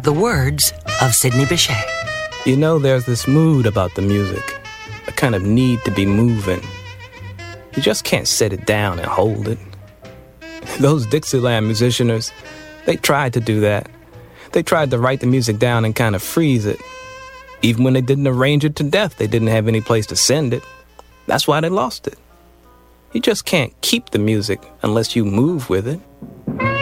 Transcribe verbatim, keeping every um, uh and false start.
The words of Sidney Bechet. You know, there's this mood about the music, a kind of need to be moving. You just can't set it down and hold it. Those Dixieland musicianers, they tried to do that. They tried to write the music down and kind of freeze it. Even when they didn't arrange it to death, they didn't have any place to send it. That's why they lost it. You just can't keep the music unless you move with it.